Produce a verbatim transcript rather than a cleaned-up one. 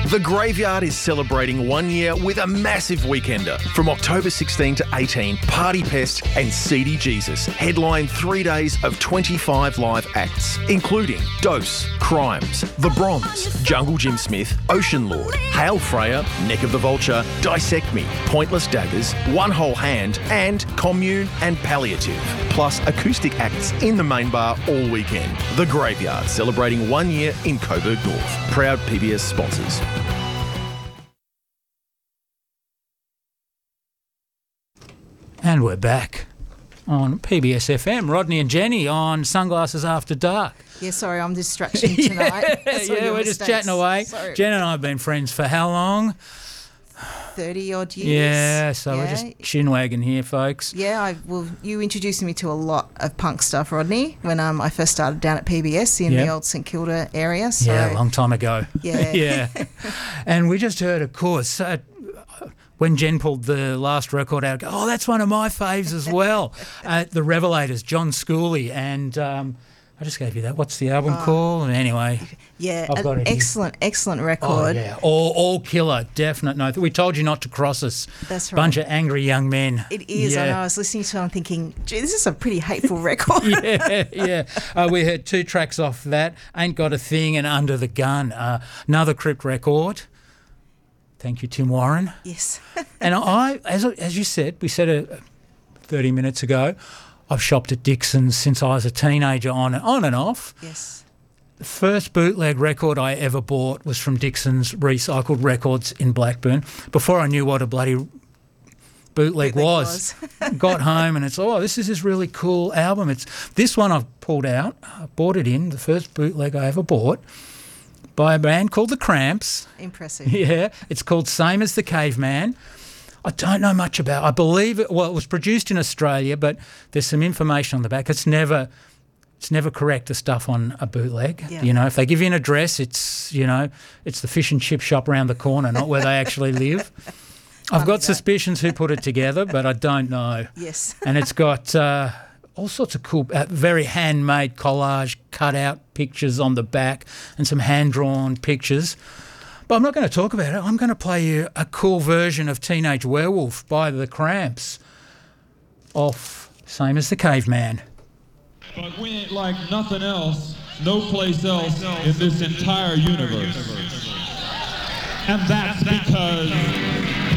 The Graveyard is celebrating one year with a massive weekender. From October sixteenth to eighteenth, Party Pest and Seedy Jesus headline three days of twenty-five live acts, including Dose, Crimes, The Bronze, Jungle Jim Smith, Ocean Lord, Hail Freya, Neck of the Vulture, Dissect Me, Pointless Daggers, One Whole Hand, and Commune and Palliative, plus acoustic acts in the main bar all weekend. The Graveyard, celebrating one year in Coburg North. Proud P B S sponsors. And we're back on P B S F M. Rodney and Jenny on Sunglasses After Dark. Yeah, sorry, I'm distraction tonight. yeah, yeah we're just chatting away. Sorry. Jen and I have been friends for how long? thirty odd years. Yeah, so yeah. we're just chinwagging here, folks. Yeah, I, well, you introduced me to a lot of punk stuff, Rodney, when um, I first started down at P B S in yep. the old St Kilda area. So. Yeah, a long time ago. Yeah. yeah. And we just heard, of course, uh, when Jen pulled the last record out, oh, that's one of my faves as well. uh, the Revelators, John Schooley, and um, I just gave you that. What's the album oh. called? Anyway. Yeah, I've got an it excellent, here. excellent record. Oh, yeah. All, all killer, definite. No, we told you not to cross us. That's right. Bunch of angry young men. It is. Yeah. I know. I was listening to it and thinking, gee, this is a pretty hateful record. yeah, yeah. Uh, we heard two tracks off that, Ain't Got a Thing and Under the Gun. Uh, another Crypt record. Thank you, Tim Warren. Yes. and I, as as you said, we said it thirty minutes ago, I've shopped at Dixon's since I was a teenager on, on and off. Yes. The first bootleg record I ever bought was from Dixon's Recycled Records in Blackburn, before I knew what a bloody bootleg, bootleg was. was. Got home and it's, oh, this is this really cool album. It's this one I've pulled out. I bought it in, the first bootleg I ever bought, by a band called The Cramps. Impressive. Yeah. It's called Same as the Caveman. I don't know much about I believe it, well, it was produced in Australia, but there's some information on the back. It's never... It's never correct, the stuff on a bootleg. Yeah. You know, if they give you an address, it's, you know, it's the fish and chip shop around the corner, not where they actually live. I've got that. suspicions who put it together, but I don't know. Yes. And it's got uh, all sorts of cool, uh, very handmade collage, cut-out pictures on the back and some hand-drawn pictures. But I'm not going to talk about it. I'm going to play you a cool version of Teenage Werewolf by The Cramps off Same as the Caveman. But we ain't like nothing else, no place else in this entire universe. And that's because...